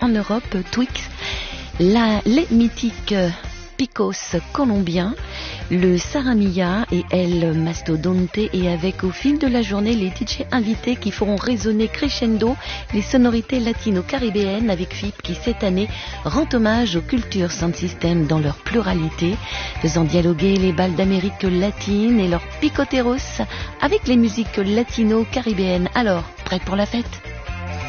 en Europe, Twix, les mythiques Picos colombiens, le Saramilla et El Mastodonte, et avec au fil de la journée les DJ invités qui feront résonner crescendo les sonorités latino-caribéennes avec FIP qui cette année rend hommage aux cultures sound system dans leur pluralité, faisant dialoguer les balles d'Amérique latine et leurs picoteros avec les musiques latino-caribéennes. Alors, prête pour la fête ?